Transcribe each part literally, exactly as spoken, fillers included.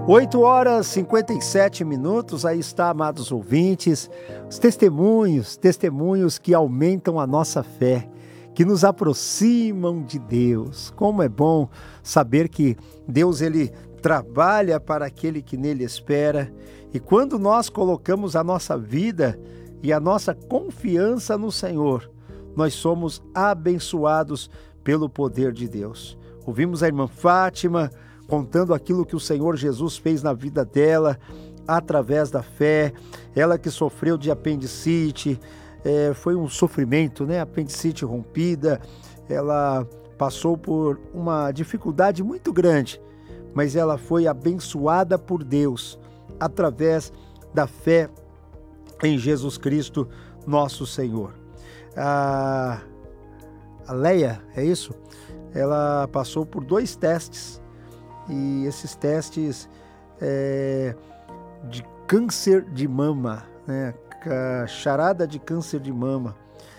oito horas e cinquenta e sete minutos, aí está, amados ouvintes, os testemunhos, testemunhos que aumentam a nossa fé, que nos aproximam de Deus. Como é bom saber que Deus, ele trabalha para aquele que nele espera, e quando nós colocamos a nossa vida e a nossa confiança no Senhor, nós somos abençoados pelo poder de Deus. Ouvimos a irmã Fátima contando aquilo que o Senhor Jesus fez na vida dela, através da fé, ela que sofreu de apendicite, é, foi um sofrimento, né? Apendicite rompida, ela passou por uma dificuldade muito grande, mas ela foi abençoada por Deus, através da fé em Jesus Cristo, nosso Senhor. A, a Leia, é isso? Ela passou por dois testes, e esses testes é, de câncer de mama, né? Charada de câncer de mama.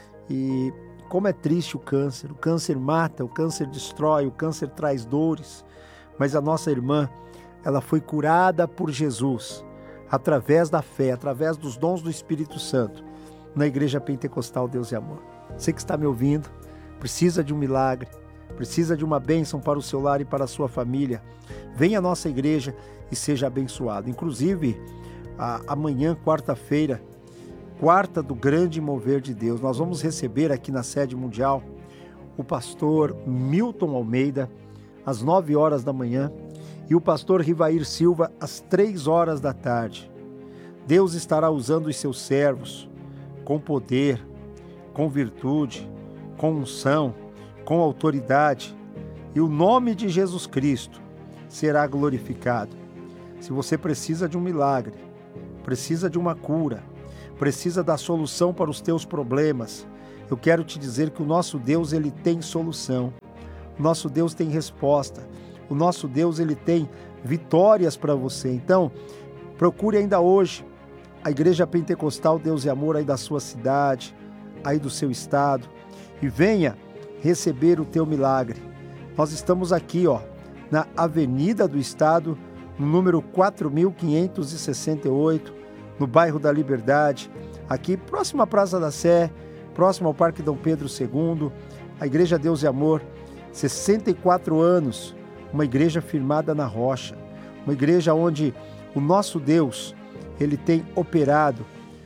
E como é triste o câncer. O câncer mata, o câncer destrói, o câncer traz dores. Mas a nossa irmã, ela foi curada por Jesus, através da fé, através dos dons do Espírito Santo, na Igreja Pentecostal Deus e Amor. Você que está me ouvindo, precisa de um milagre, precisa de uma bênção para o seu lar e para a sua família, venha à nossa igreja e seja abençoado. Inclusive, a, amanhã, quarta-feira, quarta do grande mover de Deus, nós vamos receber aqui na sede mundial o pastor Milton Almeida, às nove horas da manhã, e o pastor Rivair Silva, às três horas da tarde. Deus estará usando os seus servos com poder, com virtude, com unção, com autoridade, e o nome de Jesus Cristo será glorificado. Se você precisa de um milagre, precisa de uma cura, precisa da solução para os teus problemas, eu quero te dizer que o nosso Deus, ele tem solução. O nosso Deus tem resposta. O nosso Deus, ele tem vitórias para você. Então, procure ainda hoje a Igreja Pentecostal Deus e Amor aí da sua cidade, aí do seu estado, e venha receber o teu milagre. Nós estamos aqui, ó, na Avenida do Estado, no número quatro mil quinhentos e sessenta e oito, no bairro da Liberdade, aqui próximo à Praça da Sé, próximo ao Parque Dom Pedro segundo, a Igreja Deus e Amor, sessenta e quatro anos, uma igreja firmada na rocha, uma igreja onde o nosso Deus, ele tem operado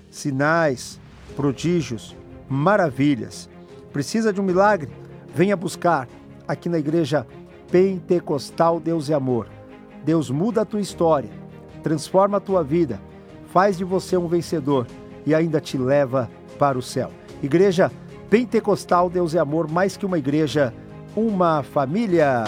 sinais, prodígios, maravilhas. Precisa de um milagre? Venha buscar aqui na Igreja Pentecostal Deus e Amor. Deus muda a tua história, transforma a tua vida, faz de você um vencedor e ainda te leva para o céu. Igreja Pentecostal Deus e Amor, mais que uma igreja, uma família.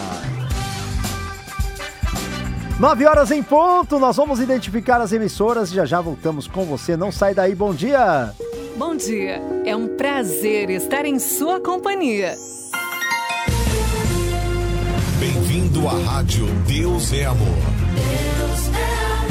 Nove horas em ponto, nós vamos identificar as emissoras e já já voltamos com você. Não sai daí, bom dia! Bom dia, é um prazer estar em sua companhia. Bem-vindo à Rádio Deus é Amor. Deus é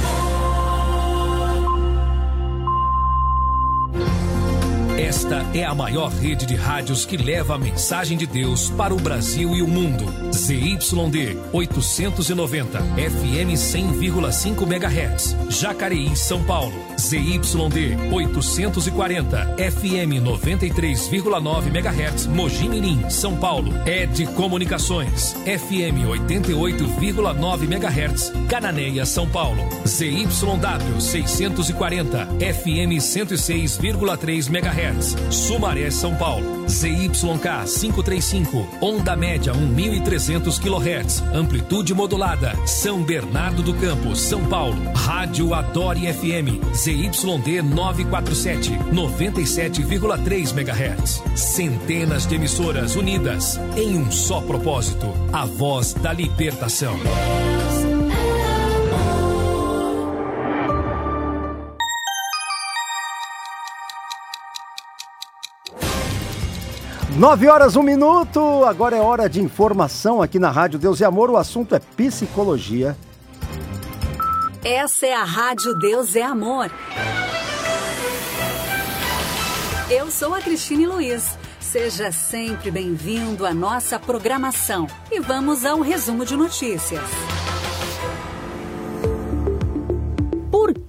Esta é a maior rede de rádios que leva a mensagem de Deus para o Brasil e o mundo. Z Y D oitocentos e noventa, F M cem vírgula cinco megahertz, Jacareí, São Paulo. Z Y D oitocentos e quarenta, F M noventa e três vírgula nove megahertz, Mogi Mirim, São Paulo. Ed Comunicações, F M oitenta e oito vírgula nove megahertz, Cananéia, São Paulo. Z Y W seiscentos e quarenta, F M cento e seis vírgula três megahertz, Sumaré, São Paulo. Z Y K quinhentos e trinta e cinco, onda média mil e trezentos quilohertz, amplitude modulada, São Bernardo do Campo, São Paulo. Rádio Adore F M, Z Y D novecentos e quarenta e sete, noventa e sete vírgula três megahertz. Centenas de emissoras unidas em um só propósito, a voz da libertação. Nove horas, um minuto, agora é hora de informação aqui na Rádio Deus e Amor, o assunto é psicologia. Essa é a Rádio Deus é Amor. Eu sou a Cristine Luiz. Seja sempre bem-vindo à nossa programação. E vamos ao resumo de notícias.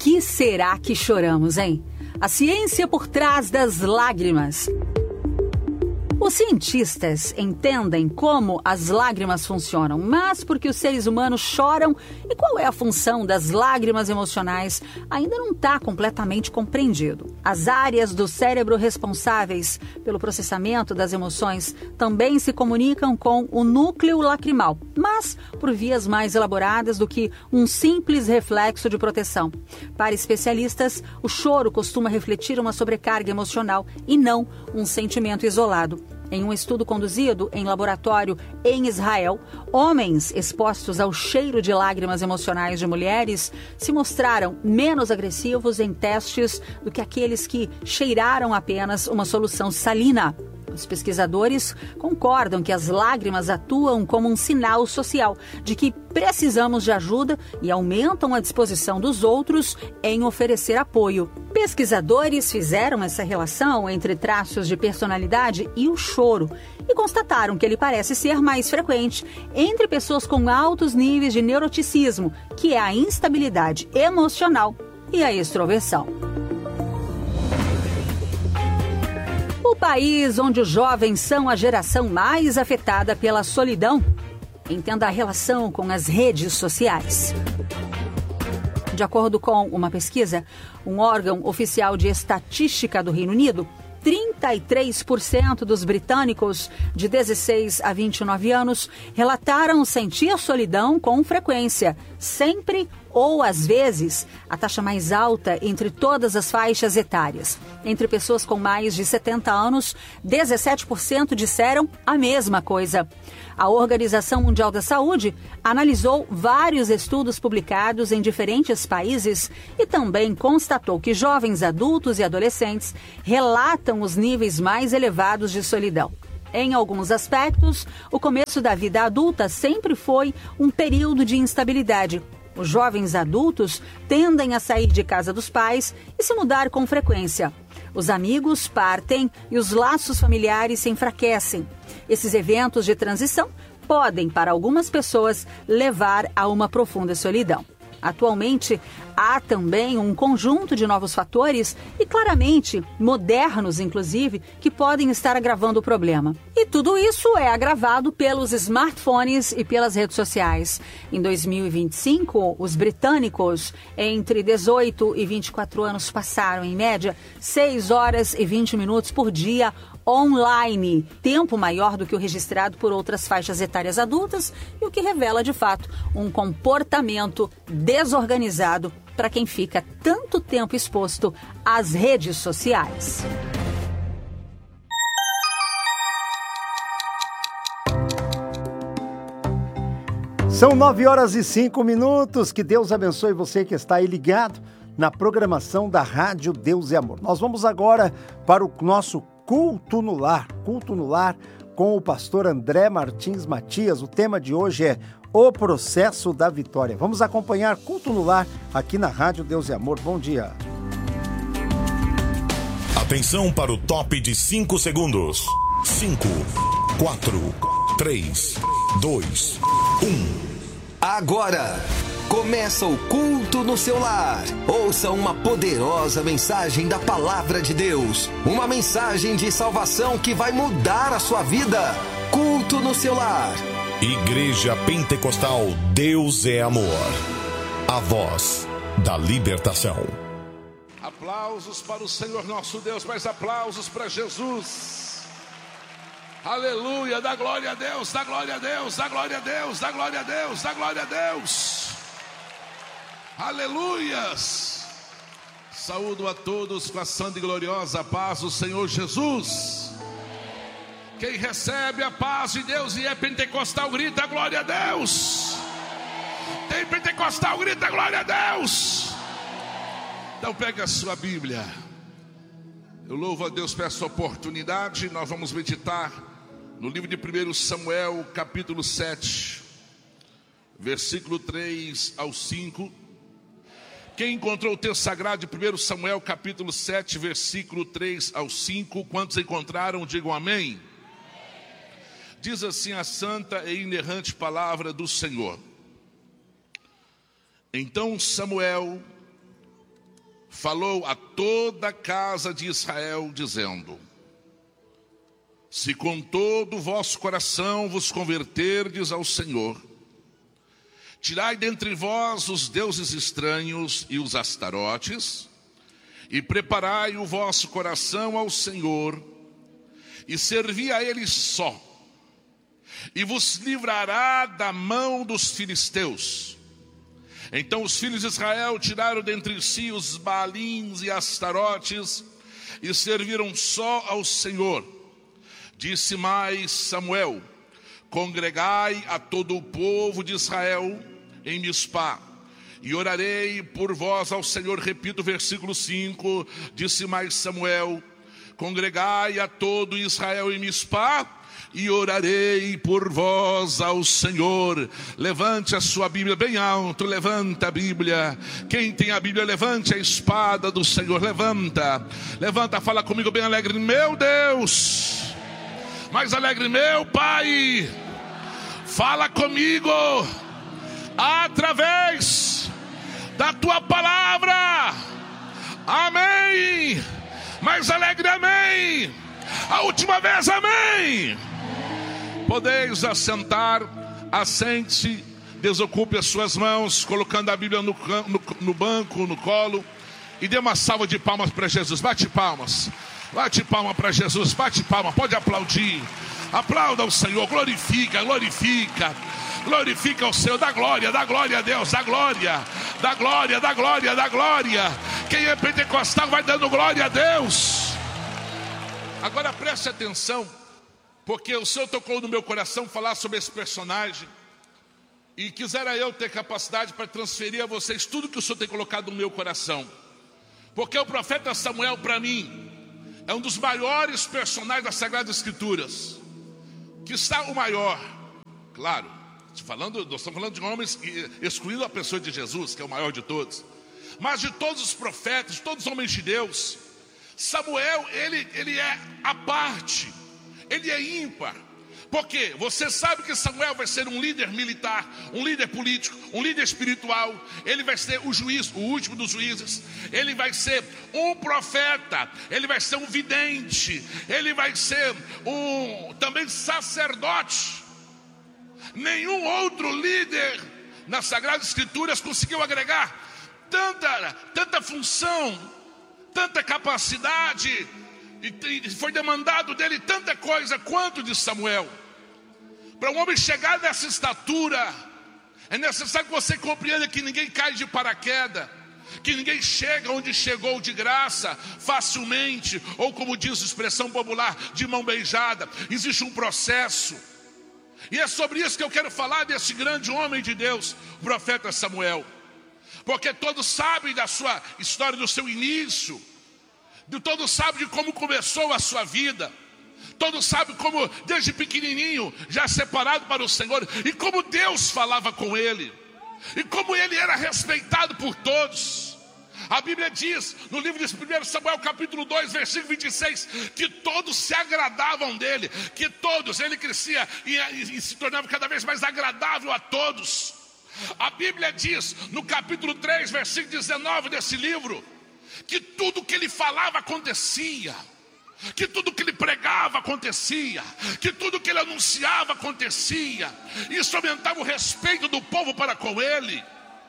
que será que choramos, hein? A ciência por trás das lágrimas. Os cientistas entendem como as lágrimas funcionam, mas por que os seres humanos choram e qual é a função das lágrimas emocionais ainda não está completamente compreendido. As áreas do cérebro responsáveis pelo processamento das emoções também se comunicam com o núcleo lacrimal, mas por vias mais elaboradas do que um simples reflexo de proteção. Para especialistas, o choro costuma refletir uma sobrecarga emocional e não um sentimento isolado. Em um estudo conduzido em laboratório em Israel, homens expostos ao cheiro de lágrimas emocionais de mulheres se mostraram menos agressivos em testes do que aqueles que cheiraram apenas uma solução salina. Os pesquisadores concordam que as lágrimas atuam como um sinal social de que precisamos de ajuda e aumentam a disposição dos outros em oferecer apoio. Pesquisadores fizeram essa relação entre traços de personalidade e o choro e constataram que ele parece ser mais frequente entre pessoas com altos níveis de neuroticismo, que é a instabilidade emocional e a extroversão. O país onde os jovens são a geração mais afetada pela solidão. Entenda a relação com as redes sociais. De acordo com uma pesquisa, um órgão oficial de estatística do Reino Unido, trinta e três por cento dos britânicos de dezesseis a vinte e nove anos relataram sentir solidão com frequência, sempre ou às vezes, a taxa mais alta entre todas as faixas etárias. Entre pessoas com mais de setenta anos, dezessete por cento disseram a mesma coisa. A Organização Mundial da Saúde analisou vários estudos publicados em diferentes países e também constatou que jovens adultos e adolescentes relatam os níveis mais elevados de solidão. Em alguns aspectos, o começo da vida adulta sempre foi um período de instabilidade. Os jovens adultos tendem a sair de casa dos pais e se mudar com frequência. Os amigos partem e os laços familiares se enfraquecem. Esses eventos de transição podem, para algumas pessoas, levar a uma profunda solidão. Atualmente, há também um conjunto de novos fatores e claramente modernos, inclusive, que podem estar agravando o problema. E tudo isso é agravado pelos smartphones e pelas redes sociais. Em dois mil e vinte e cinco, os britânicos entre dezoito e vinte e quatro anos passaram, em média, seis horas e vinte minutos por dia online, tempo maior do que o registrado por outras faixas etárias adultas e o que revela, de fato, um comportamento desorganizado para quem fica tanto tempo exposto às redes sociais. São nove horas e cinco minutos. Que Deus abençoe você que está aí ligado na programação da Rádio Deus é Amor. Nós vamos agora para o nosso Culto no Lar, Culto no Lar com o pastor André Martins Matias. O tema de hoje é o processo da vitória. Vamos acompanhar Culto no Lar aqui na Rádio Deus é Amor. Bom dia. Atenção para o top de cinco segundos. cinco, quatro, três, dois, um. Agora começa o culto no seu lar. Ouça uma poderosa mensagem da Palavra de Deus. Uma mensagem de salvação que vai mudar a sua vida. Culto no seu lar. Igreja Pentecostal Deus é Amor. A voz da libertação. Aplausos para o Senhor nosso Deus, mais aplausos para Jesus. Aleluia, dá glória a Deus, dá glória a Deus, dá glória a Deus, dá glória a Deus, dá glória a Deus. Aleluias. Saúdo a todos com a santa e gloriosa paz do Senhor Jesus. Quem recebe a paz de Deus e é pentecostal, grita glória a Deus. Tem pentecostal, grita glória a Deus. Então pegue a sua Bíblia. Eu louvo a Deus por essa oportunidade. Nós vamos meditar no livro de primeiro Samuel, capítulo sete, versículo três ao cinco. Quem encontrou o texto sagrado de primeiro Samuel, capítulo sete, versículo três ao cinco? Quantos encontraram, digam amém. Diz assim a santa e inerrante palavra do Senhor. Então Samuel falou a toda a casa de Israel, dizendo: se com todo o vosso coração vos converterdes ao Senhor, tirai dentre vós os deuses estranhos e os astarotes, e preparai o vosso coração ao Senhor, e servi a Ele só, e vos livrará da mão dos filisteus. Então os filhos de Israel tiraram dentre si os Baalins e Astarotes, e serviram só ao Senhor. Disse mais Samuel: congregai a todo o povo de Israel em Mispá, e orarei por vós ao Senhor. Repito o versículo cinco. Disse mais Samuel: congregai a todo Israel em Mispá, e orarei por vós ao Senhor. Levante a sua Bíblia bem alto, levanta a Bíblia. Quem tem a Bíblia, levante a espada do Senhor. Levanta, levanta, fala comigo bem alegre: meu Deus. Mais alegre: meu Pai, fala comigo através da tua palavra. Amém. Mais alegre: amém. A última vez: amém. Podeis assentar, assente, desocupe as suas mãos, colocando a Bíblia no, no, no banco, no colo, e dê uma salva de palmas para Jesus. Bate palmas, bate palma para Jesus, bate palma, pode aplaudir. Aplauda o Senhor, glorifica, glorifica, glorifica o Senhor, dá glória, dá glória a Deus, dá glória, dá glória, dá glória, dá glória. Quem é pentecostal vai dando glória a Deus. Agora preste atenção, porque o Senhor tocou no meu coração falar sobre esse personagem, e quisera eu ter capacidade para transferir a vocês tudo que o Senhor tem colocado no meu coração. Porque o profeta Samuel, para mim, é um dos maiores personagens das Sagradas Escrituras. Que está o maior, claro, falando, nós estamos falando de homens, excluindo a pessoa de Jesus, que é o maior de todos. Mas de todos os profetas, de todos os homens de Deus, Samuel, ele, ele é a parte, ele é ímpar. Porque você sabe que Samuel vai ser um líder militar, um líder político, um líder espiritual. Ele vai ser o juiz, o último dos juízes. Ele vai ser um profeta. Ele vai ser um vidente. Ele vai ser um também sacerdote. Nenhum outro líder nas Sagradas Escrituras conseguiu agregar tanta, tanta função, tanta capacidade. E foi demandado dele tanta coisa quanto de Samuel. Para um homem chegar nessa estatura, é necessário que você compreenda que ninguém cai de paraquedas, que ninguém chega onde chegou de graça, facilmente, ou como diz a expressão popular, de mão beijada. Existe um processo. E é sobre isso que eu quero falar desse grande homem de Deus, o profeta Samuel. Porque todos sabem da sua história, do seu início. De todos sabem de como começou a sua vida. Todos sabem como desde pequenininho já separado para o Senhor, e como Deus falava com ele, e como ele era respeitado por todos. A Bíblia diz no livro de primeiro Samuel capítulo dois versículo vinte e seis, que todos se agradavam dele, que todos, ele crescia e, e, e se tornava cada vez mais agradável a todos. A Bíblia diz no capítulo três versículo dezenove desse livro, que tudo que ele falava acontecia, que tudo que ele pregava acontecia, que tudo que ele anunciava acontecia. Isso aumentava o respeito do povo para com ele.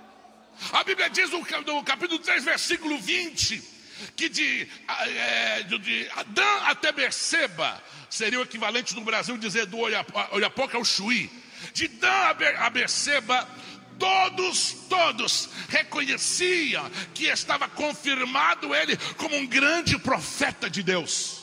A Bíblia diz no capítulo três versículo vinte, que de, é, de Adã até Berseba, seria o equivalente no Brasil dizer do Oiapoque ao Chuí. De Dan a Berseba, Todos, todos reconheciam que estava confirmado ele como um grande profeta de Deus.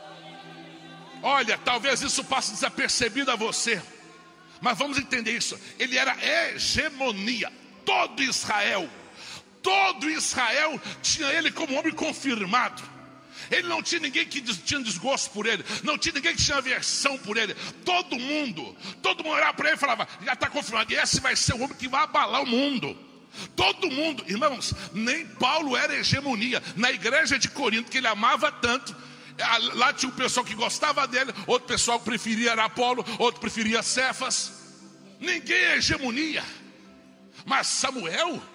Olha, talvez isso passe desapercebido a você, mas vamos entender isso. Ele era hegemonia. Todo Israel, todo Israel tinha ele como homem confirmado. Ele não tinha ninguém que tinha desgosto por ele, não tinha ninguém que tinha aversão por ele. Todo mundo, todo mundo olhava para ele e falava: já está confirmado, esse vai ser o homem que vai abalar o mundo. Todo mundo, irmãos, nem Paulo era hegemonia. Na igreja de Corinto, que ele amava tanto, lá tinha um pessoal que gostava dele, outro pessoal que preferia Apolo, outro preferia Cefas. Ninguém é hegemonia. Mas Samuel,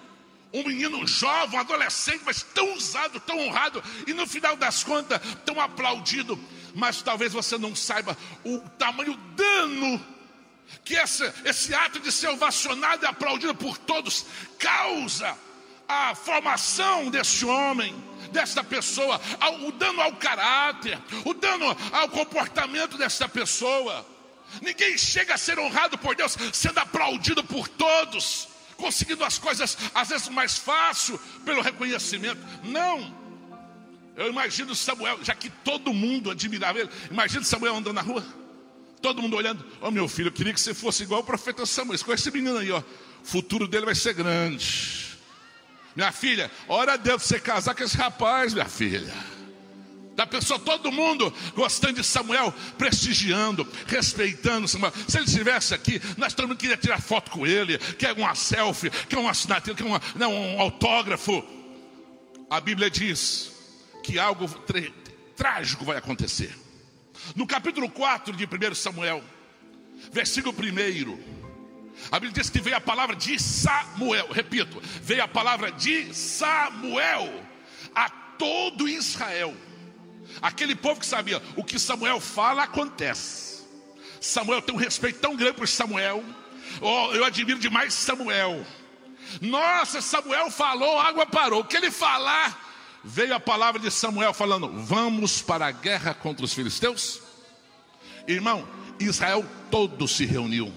Um menino jovem, um adolescente, mas tão usado, tão honrado, e no final das contas, tão aplaudido. Mas talvez você não saiba o tamanho dano que esse, esse ato de ser ovacionado e aplaudido por todos causa à formação desse homem, dessa pessoa, ao, o dano ao caráter, o dano ao comportamento dessa pessoa. Ninguém chega a ser honrado por Deus sendo aplaudido por todos, conseguindo as coisas às vezes mais fácil pelo reconhecimento. Não. Eu imagino Samuel, já que todo mundo admirava ele. Imagina Samuel andando na rua, todo mundo olhando. Ó, oh, meu filho, eu queria que você fosse igual o profeta Samuel. Com esse menino aí, ó, o futuro dele vai ser grande. Minha filha, hora deu de você casar com esse rapaz, minha filha. Da pessoa, todo mundo gostando de Samuel, prestigiando, respeitando Samuel. Se ele estivesse aqui, nós todo mundo queria tirar foto com ele, quer uma selfie, quer uma assinatura, quer uma, não, um autógrafo. A Bíblia diz que algo trágico vai acontecer. No capítulo quatro de primeiro Samuel, versículo primeiro, a Bíblia diz que veio a palavra de Samuel. Repito, veio a palavra de Samuel a todo Israel. Aquele povo que sabia, o que Samuel fala acontece. Samuel tem um respeito tão grande por Samuel. Oh, eu admiro demais Samuel. Nossa, Samuel falou, a água parou. O que ele falar, veio a palavra de Samuel falando: vamos para a guerra contra os filisteus. Irmão, Israel todo se reuniu.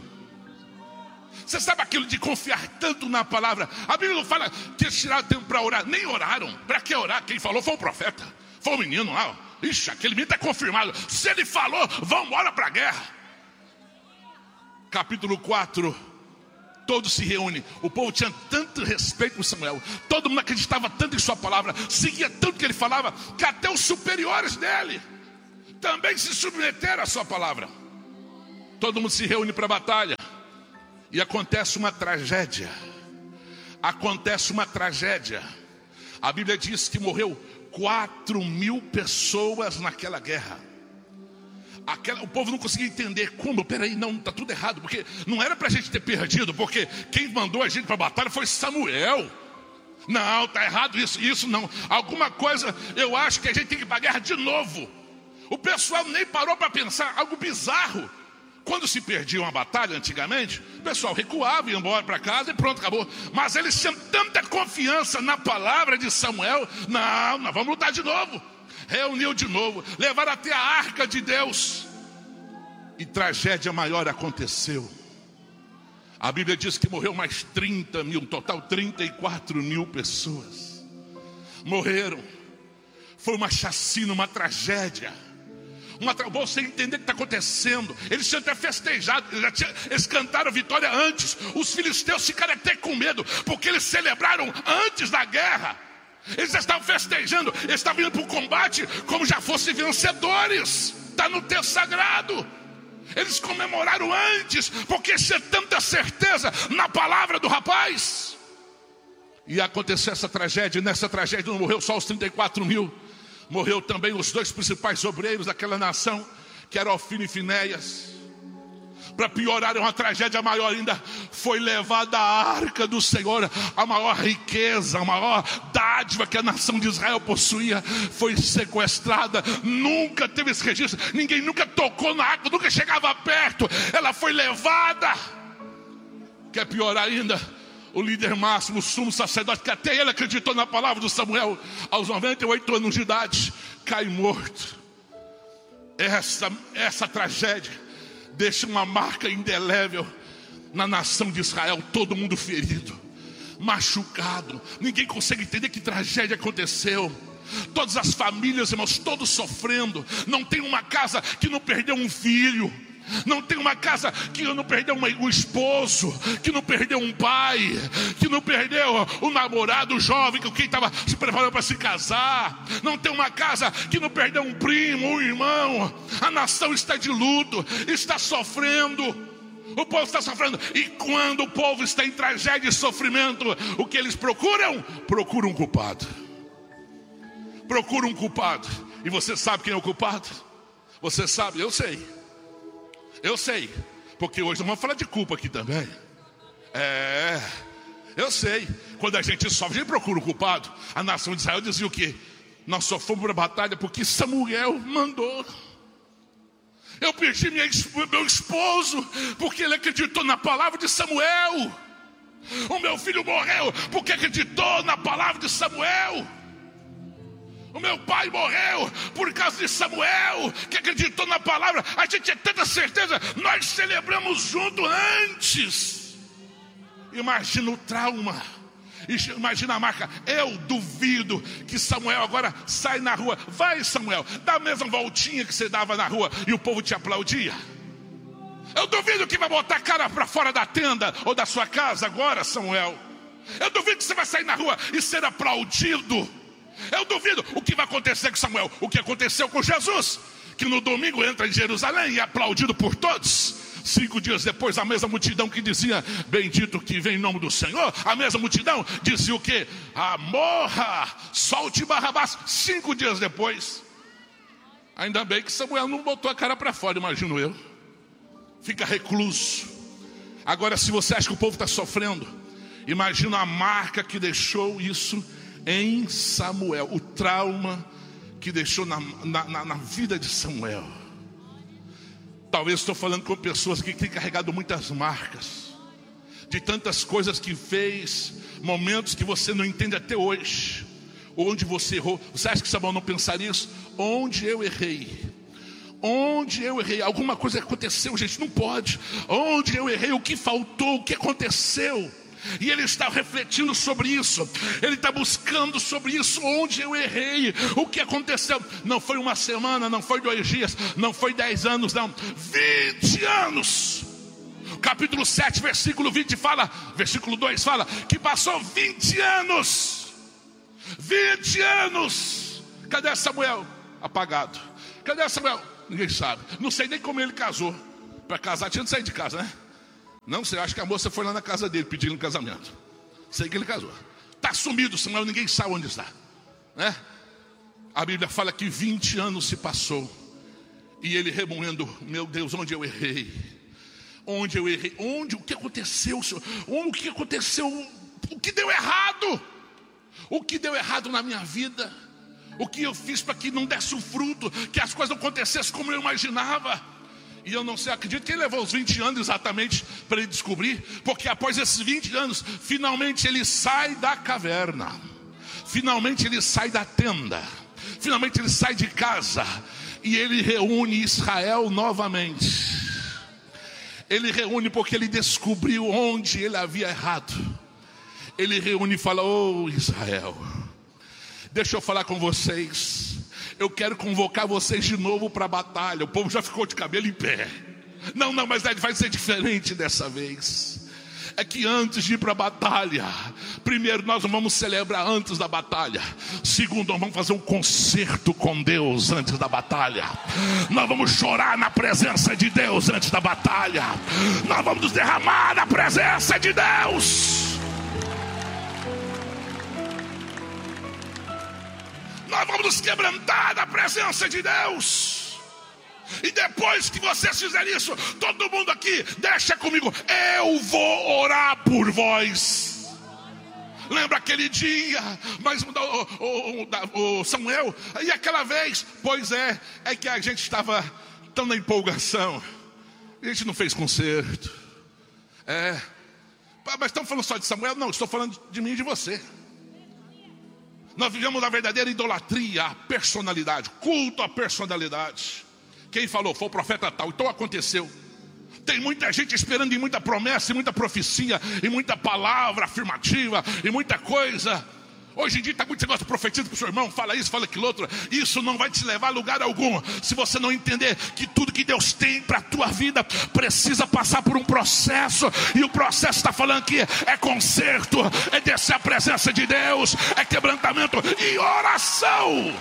Você sabe aquilo de confiar tanto na palavra? A Bíblia não fala que eles tiraram tempo para orar. Nem oraram. Para que orar? Quem falou foi o profeta. Foi o menino lá. Ixi, aquele menino está confirmado. Se ele falou, vamos embora para a guerra. Capítulo quatro. Todos se reúnem. O povo tinha tanto respeito por Samuel. Todo mundo acreditava tanto em sua palavra. Seguia tanto que ele falava, que até os superiores dele também se submeteram à sua palavra. Todo mundo se reúne para a batalha. E acontece uma tragédia. Acontece uma tragédia. A Bíblia diz que morreu quatro mil pessoas naquela guerra. Aquela, o povo não conseguia entender como. Peraí, não, está tudo errado. Porque não era para a gente ter perdido. Porque quem mandou a gente para a batalha foi Samuel. Não, está errado isso, isso não. Alguma coisa, eu acho que a gente tem que ir para a guerra de novo. O pessoal nem parou para pensar. Algo bizarro. Quando se perdia uma batalha antigamente, o pessoal recuava, ia embora para casa e pronto, acabou. Mas eles tinham tanta confiança na palavra de Samuel. Não, nós vamos lutar de novo. Reuniu de novo, levaram até a arca de Deus. E tragédia maior aconteceu. A Bíblia diz que morreu mais trinta mil, total trinta e quatro mil pessoas. Morreram. Foi uma chacina, uma tragédia. Uma tra... Você entender o que está acontecendo. Eles tinham até festejado, eles, já tinham... eles cantaram vitória antes. Os filisteus ficaram até com medo, porque eles celebraram antes da guerra. Eles já estavam festejando, eles estavam indo para o combate como já fossem vencedores. Está no texto sagrado. Eles comemoraram antes, porque tinha tanta certeza na palavra do rapaz. E aconteceu essa tragédia. E nessa tragédia não morreu só os trinta e quatro mil. Morreu também os dois principais obreiros daquela nação, que eram Ofni e Finéias. Para piorar, uma tragédia maior ainda, foi levada a arca do Senhor, a maior riqueza, a maior dádiva que a nação de Israel possuía, foi sequestrada. Nunca teve esse registro, ninguém nunca tocou na arca, nunca chegava perto. Ela foi levada. Quer piorar ainda? O líder máximo, o sumo sacerdote, que até ele acreditou na palavra do Samuel, aos noventa e oito anos de idade, cai morto. Essa, essa tragédia deixa uma marca indelével na nação de Israel. Todo mundo ferido, machucado. Ninguém consegue entender que tragédia aconteceu. Todas as famílias, irmãos, todos sofrendo. Não tem uma casa que não perdeu um filho. Não tem uma casa que não perdeu uma, um esposo, que não perdeu um pai, que não perdeu o namorado o jovem, que quem estava se preparando para se casar. Não tem uma casa que não perdeu um primo, um irmão. A nação está de luto, está sofrendo. O povo está sofrendo. E quando o povo está em tragédia e sofrimento, o que eles procuram? Procuram um culpado. Procuram um culpado. E você sabe quem é o culpado? Você sabe, eu sei. Eu sei, porque hoje nós vamos falar de culpa aqui também. É, Eu sei, quando a gente sofre, a gente procura o culpado. A nação de Israel dizia o quê? Nós só fomos para a batalha porque Samuel mandou. Eu perdi minha, meu esposo porque ele acreditou na palavra de Samuel. O meu filho morreu porque acreditou na palavra de Samuel. O meu pai morreu por causa de Samuel, que acreditou na palavra. A gente tinha tanta certeza, nós celebramos junto antes. Imagina o trauma, imagina a marca. Eu duvido que Samuel agora sai na rua. Vai, Samuel, dá a mesma voltinha que você dava na rua e o povo te aplaudia. Eu duvido que vai botar a cara para fora da tenda ou da sua casa agora, Samuel. Eu duvido que você vai sair na rua e ser aplaudido. Eu duvido o que vai acontecer com Samuel. O que aconteceu com Jesus, que no domingo entra em Jerusalém e é aplaudido por todos. Cinco dias depois, a mesma multidão que dizia bendito que vem em nome do Senhor, a mesma multidão dizia o que? Ah, morra, solte Barrabás. Cinco dias depois, ainda bem que Samuel não botou a cara para fora, imagino eu. Fica recluso. Agora, se você acha que o povo está sofrendo, imagina a marca que deixou isso em Samuel, o trauma que deixou na, na, na, na vida de Samuel. Talvez estou falando com pessoas que têm carregado muitas marcas, de tantas coisas que fez, momentos que você não entende até hoje, onde você errou. Você acha que Samuel não pensaria isso? Onde eu errei? Onde eu errei? Alguma coisa aconteceu, gente, não pode. Onde eu errei? O que faltou? O que aconteceu? E ele está refletindo sobre isso. Ele está buscando sobre isso. Onde eu errei? O que aconteceu? Não foi uma semana, não foi dois dias, não foi dez anos, não, vinte anos. Capítulo sete, versículo vinte fala, versículo dois fala que passou vinte anos. Vinte anos. Cadê Samuel? Apagado. Cadê Samuel? Ninguém sabe. Não sei nem como ele casou. Para casar tinha de sair de casa, né? Não sei, acho que a moça foi lá na casa dele pedindo um casamento. Sei que ele casou. Está sumido, Samuel, ninguém sabe onde está, né? A Bíblia fala que vinte anos se passou. E ele remoendo, meu Deus, onde eu errei? Onde eu errei? Onde? O que aconteceu, Senhor? O que aconteceu? O que deu errado? O que deu errado na minha vida? O que eu fiz para que não desse o fruto? Que as coisas não acontecessem como eu imaginava? E eu não sei, acredito que ele levou os vinte anos exatamente para ele descobrir. Porque após esses vinte anos, finalmente ele sai da caverna. Finalmente ele sai da tenda. Finalmente ele sai de casa. E ele reúne Israel novamente. Ele reúne porque ele descobriu onde ele havia errado. Ele reúne e fala: oh Israel, deixa eu falar com vocês. Eu quero convocar vocês de novo para a batalha. O povo já ficou de cabelo em pé. Não, não, mas vai ser diferente dessa vez. É que antes de ir para a batalha, primeiro nós vamos celebrar antes da batalha. Segundo, nós vamos fazer um concerto com Deus antes da batalha. Nós vamos chorar na presença de Deus antes da batalha. Nós vamos nos derramar na presença de Deus. Nós vamos nos quebrantar na presença de Deus. E depois que vocês fizerem isso, todo mundo aqui, deixa comigo, eu vou orar por vós. Lembra aquele dia, mas o, o, o Samuel, e aquela vez, pois é, é que a gente estava tão na empolgação, a gente não fez concerto. É, mas estamos falando só de Samuel? Não, estou falando de mim e de você. Nós vivemos a verdadeira idolatria, a personalidade, culto à personalidade. Quem falou? Foi o profeta tal, então aconteceu. Tem muita gente esperando em muita promessa, e muita profecia, e muita palavra afirmativa, e muita coisa. Hoje em dia está muito negócio, profetiza para o seu irmão, fala isso, fala aquilo outro. Isso não vai te levar a lugar algum, se você não entender que tudo que Deus tem para a tua vida precisa passar por um processo. E o processo está falando que é conserto, é descer a presença de Deus, é quebrantamento e oração.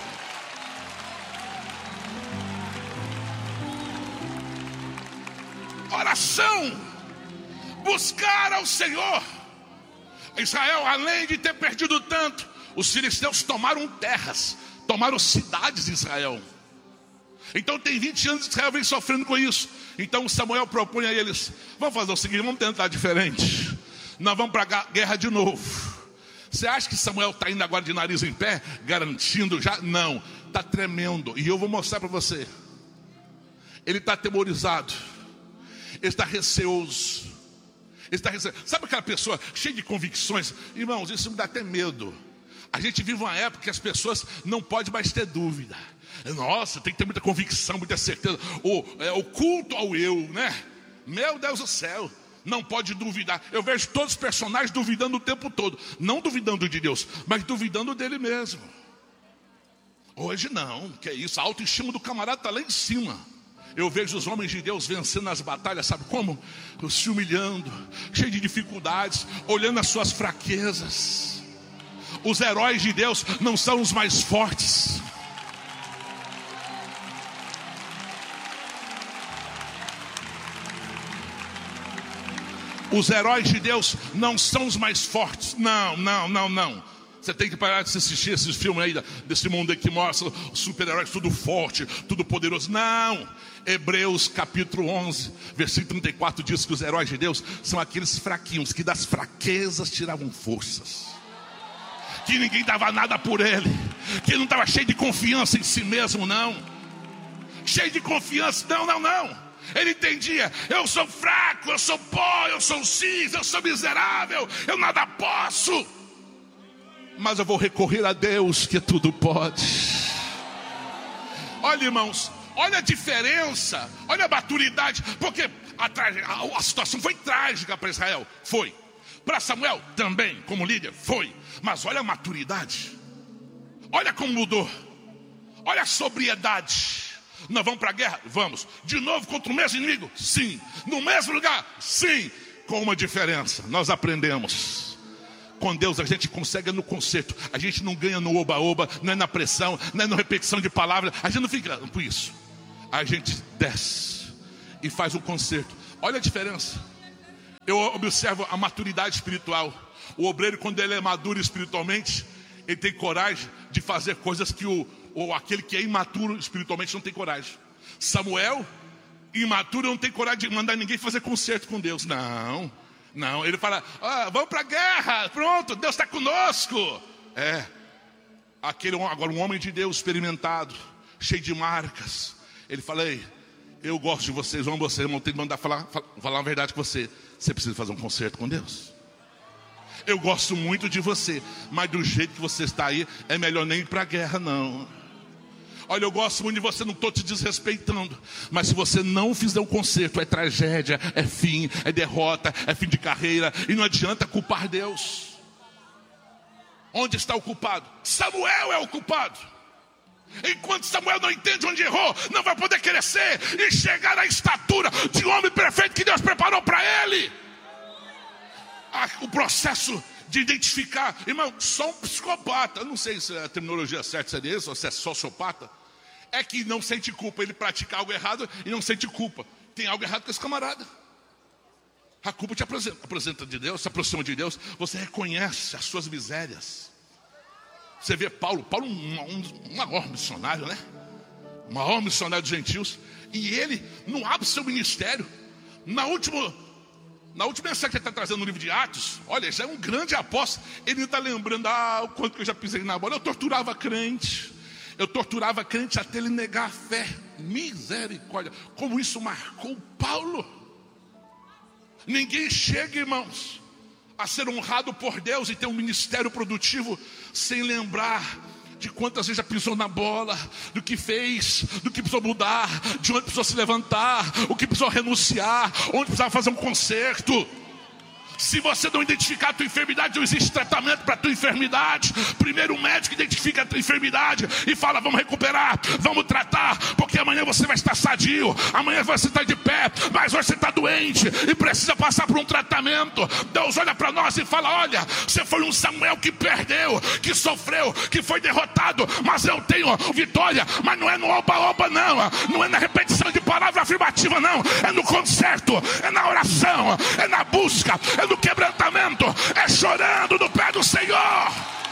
Oração, buscar ao Senhor. Israel, além de ter perdido tanto, os filisteus tomaram terras, tomaram cidades de Israel. Então tem vinte anos que Israel vem sofrendo com isso. Então Samuel propõe a eles: vamos fazer o seguinte, vamos tentar diferente. Nós vamos para a guerra de novo. Você acha que Samuel está indo agora de nariz em pé, garantindo já? Não, está tremendo. E eu vou mostrar para você. Ele está atemorizado. Ele está receoso. Ele está receoso. Sabe aquela pessoa cheia de convicções? Irmãos, isso me dá até medo. A gente vive uma época que as pessoas não podem mais ter dúvida. Nossa, tem que ter muita convicção, muita certeza. O, é, o culto ao eu, né? Meu Deus do céu. Não pode duvidar. Eu vejo todos os personagens duvidando o tempo todo. Não duvidando de Deus, mas duvidando dele mesmo. Hoje não, que é isso. A autoestima do camarada está lá em cima. Eu vejo os homens de Deus vencendo as batalhas, sabe como? Se humilhando, cheio de dificuldades, olhando as suas fraquezas. Os heróis de Deus não são os mais fortes. Os heróis de Deus não são os mais fortes. Não, não, não, não. Você tem que parar de assistir esses filmes aí desse mundo aí que mostra os super-heróis tudo forte, tudo poderoso. Não. Hebreus capítulo onze, versículo trinta e quatro diz que os heróis de Deus são aqueles fraquinhos que das fraquezas tiravam forças. Que ninguém dava nada por ele. Que ele não estava cheio de confiança em si mesmo, não. Cheio de confiança, não, não, não. Ele entendia, eu sou fraco, eu sou pó, eu sou cis, eu sou miserável, eu nada posso. Mas eu vou recorrer a Deus que tudo pode. Olha, irmãos, olha a diferença, olha a maturidade. Porque a, a, a situação foi trágica para Israel, foi. Para Samuel também, como líder, foi. Mas olha a maturidade. Olha como mudou. Olha a sobriedade. Nós vamos para a guerra? Vamos. De novo contra o mesmo inimigo? Sim. No mesmo lugar? Sim. Com uma diferença. Nós aprendemos. Com Deus a gente consegue no conserto. A gente não ganha no oba-oba, não é na pressão, não é na repetição de palavras. A gente não fica por isso. A gente desce e faz um conserto. Olha a diferença. Eu observo a maturidade espiritual. O obreiro, quando ele é maduro espiritualmente, ele tem coragem de fazer coisas que o ou aquele que é imaturo espiritualmente não tem coragem. Samuel, imaturo, não tem coragem de mandar ninguém fazer concerto com Deus. Não, não, ele fala, ah, vamos para a guerra, pronto, Deus está conosco. É, aquele, agora um homem de Deus experimentado, cheio de marcas. Ele fala, ei, eu gosto de vocês, amo vocês, irmão, tenho que mandar falar, falar a verdade com você. Você precisa fazer um concerto com Deus. Eu gosto muito de você, mas do jeito que você está aí, é melhor nem ir para a guerra, não. Olha, eu gosto muito de você, não estou te desrespeitando. Mas se você não fizer um concerto, é tragédia, é fim, é derrota, é fim de carreira. E não adianta culpar Deus. Onde está o culpado? Samuel é o culpado. Enquanto Samuel não entende onde errou, não vai poder crescer e chegar à estatura de homem perfeito que Deus preparou para ele. O processo de identificar, irmão, só um psicopata, eu não sei se a terminologia certa seria isso, ou se é sociopata, é que não sente culpa, ele pratica algo errado e não sente culpa. Tem algo errado com esse camarada. A culpa te apresenta, apresenta de Deus, se aproxima de Deus, você reconhece as suas misérias. Você vê Paulo, Paulo um, um, um maior missionário, né? O maior missionário dos gentios, e ele, no ápice do seu ministério, na última... Na última mensagem que ele está trazendo no livro de Atos, olha, já é um grande apóstolo. Ele está lembrando, ah, o quanto que eu já pisei na bola. Eu torturava crente, eu torturava crente até ele negar a fé. Misericórdia, como isso marcou Paulo. Ninguém chega, irmãos, a ser honrado por Deus e ter um ministério produtivo sem lembrar de quantas vezes já pisou na bola, do que fez, do que precisou mudar, de onde precisou se levantar, o que precisou renunciar, onde precisava fazer um conserto. Se você não identificar a tua enfermidade, não existe tratamento para a tua enfermidade. Primeiro o médico identifica a tua enfermidade e fala, vamos recuperar, vamos tratar, porque amanhã você vai estar sadio, amanhã você está de pé, mas hoje você está doente e precisa passar por um tratamento. Deus olha para nós e fala, olha, você foi um Samuel que perdeu, que sofreu, que foi derrotado, mas eu tenho vitória. Mas não é no oba-oba não, não é na repetição de palavra afirmativa não, é no concerto, é na oração, é na busca, é no quebrantamento, é chorando no pé do Senhor.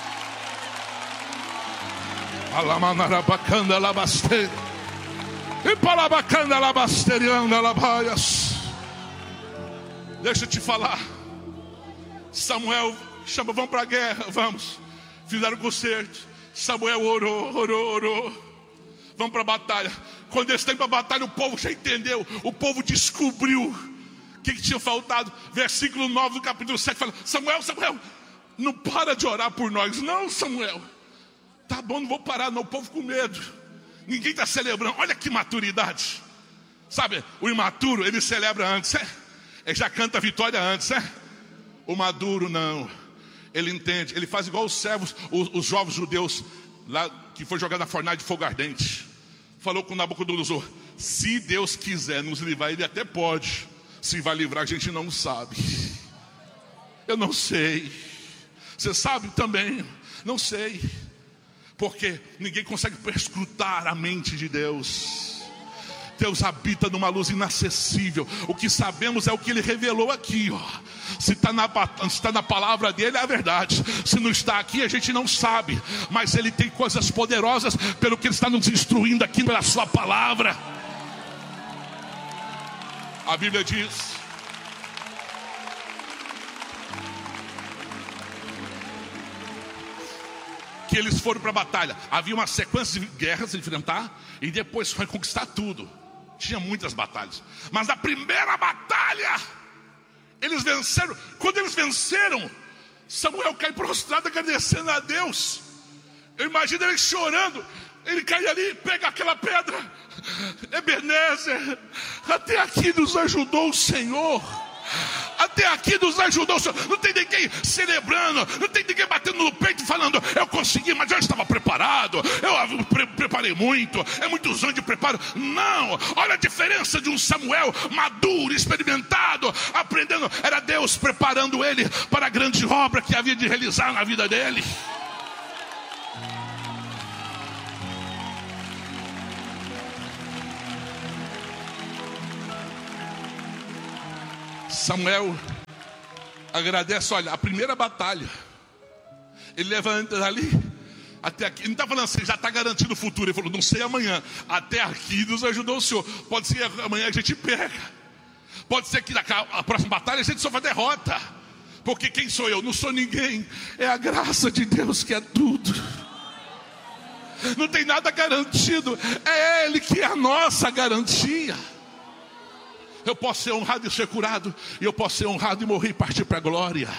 Alamanarabacanda labaste e palabacanda labasterianda labaias. Deixa eu te falar, Samuel chama, vamos para a guerra, vamos. Fizeram concerto. Samuel orou, orou, orou. Vamos para a batalha. Quando eles estão para a batalha, o povo já entendeu. O povo descobriu o que, que tinha faltado. Versículo nove do capítulo sete fala: Samuel, Samuel, não para de orar por nós. Não, Samuel. Tá bom, não vou parar não, o povo com medo. Ninguém está celebrando. Olha que maturidade. Sabe, o imaturo, ele celebra antes, é? Ele já canta a vitória antes, é? O maduro não. Ele entende, ele faz igual os servos, os, os jovens judeus lá, que foi jogado na fornalha de fogo ardente. Falou com Nabucodonosor: se Deus quiser nos livrar, Ele até pode. Se vai livrar, a gente não sabe. Eu não sei. Você sabe também? Não sei. Porque ninguém consegue perscrutar a mente de Deus. Deus habita numa luz inacessível. O que sabemos é o que Ele revelou aqui, ó. Se está na, se tá na palavra dele, é a verdade. Se não está aqui, a gente não sabe. Mas Ele tem coisas poderosas pelo que Ele está nos instruindo aqui pela sua palavra. A Bíblia diz: que eles foram para a batalha. Havia uma sequência de guerras a enfrentar, e depois foi conquistar tudo. Tinha muitas batalhas, mas na primeira batalha eles venceram. Quando eles venceram, Samuel cai prostrado agradecendo a Deus. Eu imagino ele chorando. Ele cai ali, pega aquela pedra. Ebenezer, até aqui nos ajudou o Senhor. Até aqui nos ajudou o Senhor. Não tem ninguém celebrando, não tem ninguém batendo no peito falando: eu consegui, mas eu estava preparado, eu pre preparei muito, é muitos anos de preparo. Não, olha a diferença de um Samuel maduro, experimentado, aprendendo. Era Deus preparando ele para a grande obra que havia de realizar na vida dele. Samuel agradece. Olha, a primeira batalha, ele levanta ali até aqui. Ele não está falando assim, já está garantido o futuro. Ele falou: não sei amanhã, até aqui nos ajudou o Senhor. Pode ser amanhã a gente pega, pode ser que na a próxima batalha a gente sofra derrota. Porque quem sou eu? Não sou ninguém. É a graça de Deus que é tudo. Não tem nada garantido. É Ele que é a nossa garantia. Eu posso ser honrado e ser curado, e eu posso ser honrado e morrer e partir para a glória.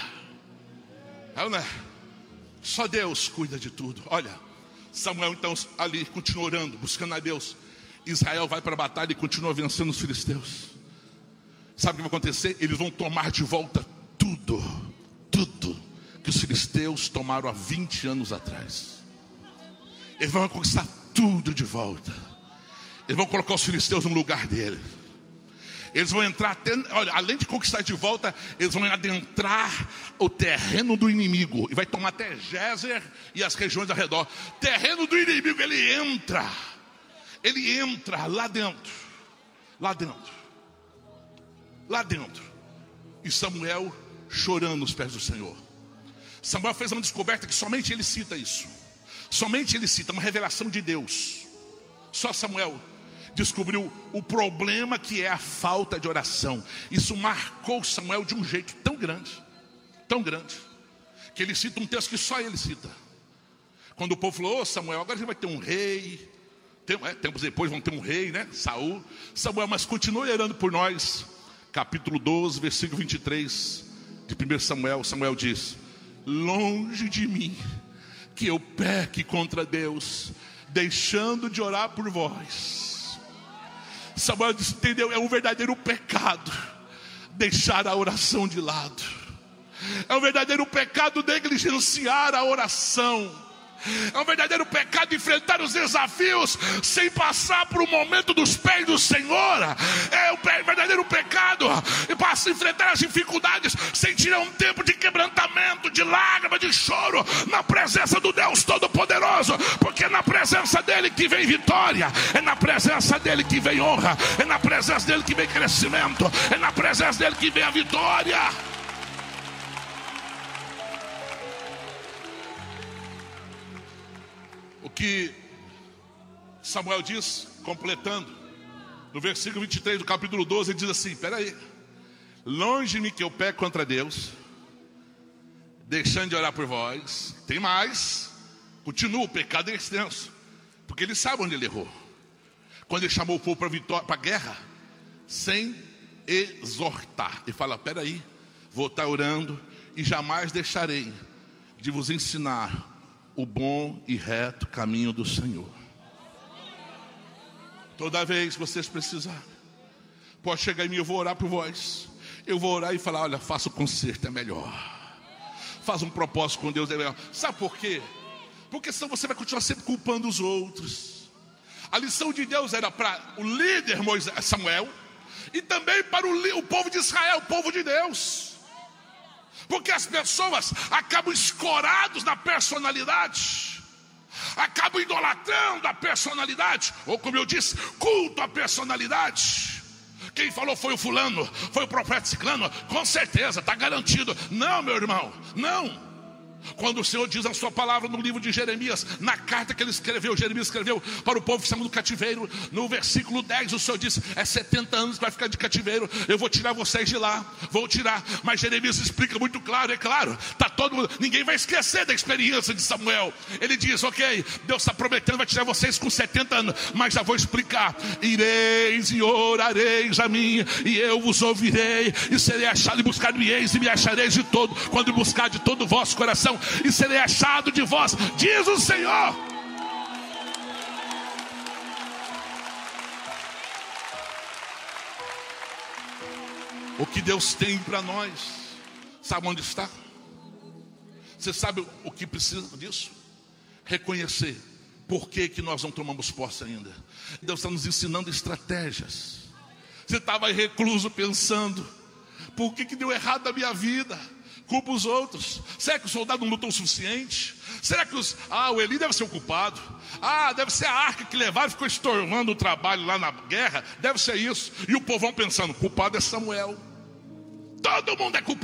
É, né? Só Deus cuida de tudo. Olha, Samuel então ali continua orando, buscando a Deus. Israel vai para a batalha e continua vencendo os filisteus. Sabe o que vai acontecer? Eles vão tomar de volta tudo, tudo que os filisteus tomaram há vinte anos atrás. Eles vão conquistar tudo de volta. Eles vão colocar os filisteus no lugar dele. Eles vão entrar até, olha, além de conquistar de volta, eles vão adentrar o terreno do inimigo. E vai tomar até Gézer e as regiões ao redor. Terreno do inimigo, ele entra. Ele entra lá dentro. Lá dentro. Lá dentro. E Samuel chorando aos pés do Senhor. Samuel fez uma descoberta que somente ele cita isso. Somente ele cita uma revelação de Deus. Só Samuel descobriu o problema que é a falta de oração. Isso marcou Samuel de um jeito tão grande, tão grande, que ele cita um texto que só ele cita. Quando o povo falou: ô Samuel, agora a gente vai ter um rei. Tem, é, tempos depois vão ter um rei, né? Saul. Samuel, mas continue orando por nós. Capítulo doze, versículo vinte e três de primeiro Samuel. Samuel diz: longe de mim que eu peque contra Deus, deixando de orar por vós. Samuel disse, entendeu? É um verdadeiro pecado deixar a oração de lado. É um verdadeiro pecado negligenciar a oração. É um verdadeiro pecado enfrentar os desafios sem passar por um momento dos pés do Senhor. É um verdadeiro pecado enfrentar as dificuldades sem tirar um tempo de quebrantamento, de lágrima, de choro na presença do Deus Todo-Poderoso. Porque é na presença dele que vem vitória, é na presença dele que vem honra, é na presença dele que vem crescimento, é na presença dele que vem a vitória. O que Samuel diz, completando, no versículo vinte e três do capítulo doze, ele diz assim: espera aí, longe de mim que eu peco contra Deus, deixando de orar por vós. Tem mais. Continua, o pecado é extenso, porque ele sabe onde ele errou. Quando ele chamou o povo para a vitória, para a guerra, sem exortar, ele fala: peraí, vou estar orando e jamais deixarei de vos ensinar o bom e reto caminho do Senhor. Toda vez que vocês precisarem, pode chegar em mim, eu vou orar por vós. Eu vou orar e falar: olha, faça o conserto, é melhor. Faz um propósito com Deus, é melhor. Sabe por quê? Porque senão você vai continuar sempre culpando os outros. A lição de Deus era para o líder Moisés, Samuel, e também para o, o povo de Israel, o povo de Deus. Porque as pessoas acabam escorados na personalidade, acabam idolatrando a personalidade, ou como eu disse, culto à personalidade. Quem falou foi o fulano, foi o profeta ciclano, com certeza, está garantido. Não, meu irmão, não. Quando o Senhor diz a sua palavra no livro de Jeremias, na carta que ele escreveu, Jeremias escreveu para o povo que estava no cativeiro, no versículo dez, o Senhor disse: é setenta anos que vai ficar de cativeiro, eu vou tirar vocês de lá, vou tirar. Mas Jeremias explica muito claro, é claro, tá todo mundo, ninguém vai esquecer da experiência de Samuel. Ele diz: ok, Deus está prometendo, vai tirar vocês com setenta anos, mas já vou explicar. Ireis e orareis a mim, e eu vos ouvirei, e serei achado, e buscar-me-eis, e me achareis de todo, quando buscar de todo o vosso coração, e serei achado de vós, diz o Senhor. O que Deus tem para nós, sabe onde está? Você sabe o que precisa disso? Reconhecer por que que nós não tomamos posse ainda. Deus está nos ensinando estratégias. Você estava aí recluso pensando: por que que deu errado na minha vida? Culpa os outros. Será que o soldado não lutou o suficiente? Será que os... Ah, o Eli deve ser o culpado. Ah, deve ser a arca que levaram e ficou estorvando o trabalho lá na guerra. Deve ser isso. E o povão pensando: culpado é Samuel. Todo mundo é culpado.